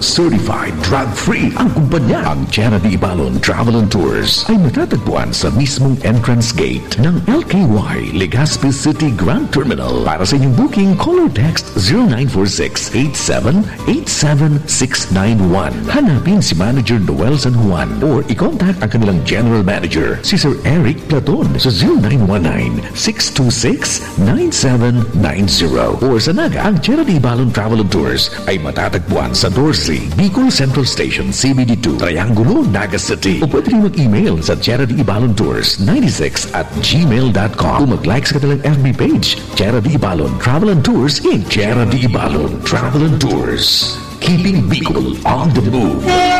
certified drug-free ang kumpanya. Ang Charity Ibalon Travel and Tours ay matatagpuan sa mismong entrance gate ng LKY Legazpi City Grand Terminal. Para sa inyong booking, call or text 0946-8787-691. Hanapin si Manager Noel San Juan or i-contact ang kanilang General Manager, si Sir Eric Platon sa 0919-626-9790. Or sa Naga, ang Charity Ibalon Travel and Tours ay matatagpuan sa Dorsey, Bicol Central Station, CBD2, Triangulo, Naga City. O pwede rin mag-email sa CharityIbalonTours96@gmail.com o mag-like sa kanilang FB page, Charity Ibalon Travel and Tours Inc. Charity Ibalon Travel and Tours, keeping Bicol on the move.